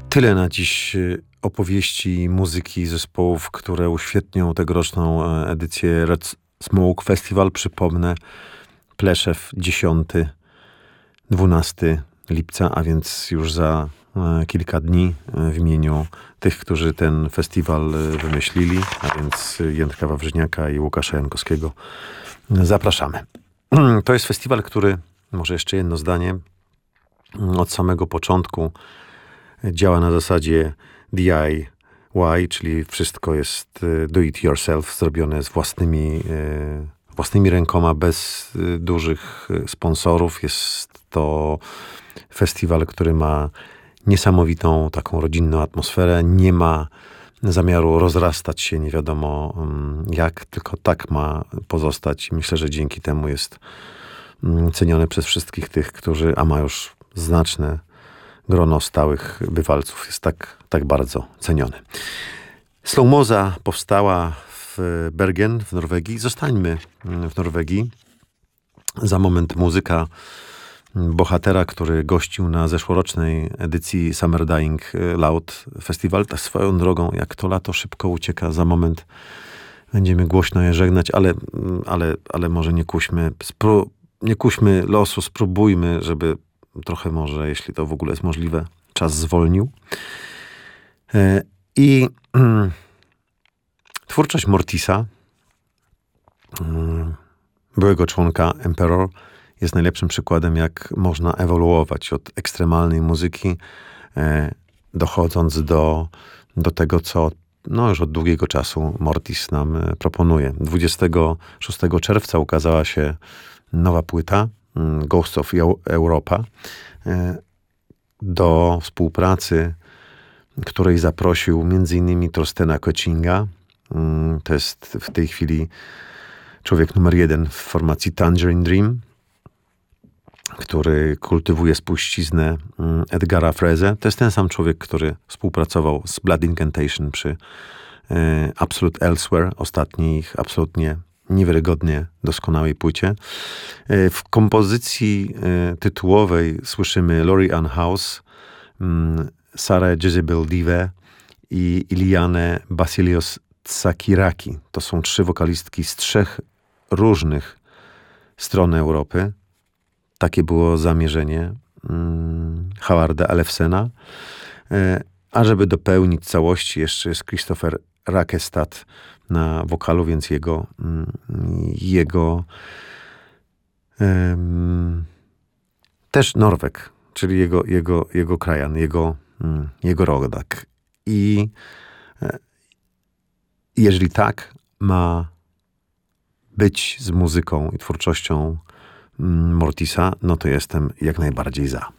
Tyle na dziś opowieści i muzyki zespołów, które uświetnią tegoroczną edycję Red Smoke Festival. Przypomnę, Pleszew 10-12 lipca, a więc już za kilka dni w imieniu tych, którzy ten festiwal wymyślili, a więc Jędrka Wawrzyniaka i Łukasza Jankowskiego. Zapraszamy. To jest festiwal, który, może jeszcze jedno zdanie, od samego początku działa na zasadzie DIY, czyli wszystko jest do it yourself, zrobione z własnymi rękoma, bez dużych sponsorów. Jest to festiwal, który ma niesamowitą taką rodzinną atmosferę. Nie ma zamiaru rozrastać się nie wiadomo jak, tylko tak ma pozostać. Myślę, że dzięki temu jest ceniony przez wszystkich tych, którzy, a ma już znaczne grono stałych bywalców, jest tak bardzo ceniony. Slowmoza powstała w Bergen w Norwegii. Zostańmy w Norwegii. Za moment muzyka bohatera, który gościł na zeszłorocznej edycji Summer Dying Loud Festival. Tak swoją drogą, jak to lato szybko ucieka, za moment będziemy głośno je żegnać, ale może nie kuśmy losu, spróbujmy, żeby trochę może, jeśli to w ogóle jest możliwe, czas zwolnił. I twórczość Mortisa, byłego członka Emperor, jest najlepszym przykładem, jak można ewoluować od ekstremalnej muzyki, dochodząc do tego, co już od długiego czasu Mortis nam proponuje. 26 czerwca ukazała się nowa płyta Ghosts of Europa, do współpracy której zaprosił m.in. Torstena Koechinga. To jest w tej chwili człowiek numer 1 w formacji Tangerine Dream, który kultywuje spuściznę Edgara Freze. To jest ten sam człowiek, który współpracował z Blood Incantation przy Absolute Elsewhere, ostatniej ich absolutnie niewiarygodnie doskonałej płycie. W kompozycji tytułowej słyszymy Laurie Ann House, Sarah Jezebel Dive i Iliane Basilios Tsakiraki. To są 3 wokalistki z 3 różnych stron Europy. Takie było zamierzenie Howarda Elefsena. A żeby dopełnić całości, jeszcze jest Christopher Rakestad na wokalu, więc jego też Norweg, czyli jego krajan, jego rodak. I jeżeli tak ma być z muzyką i twórczością Mortisa, no to jestem jak najbardziej za.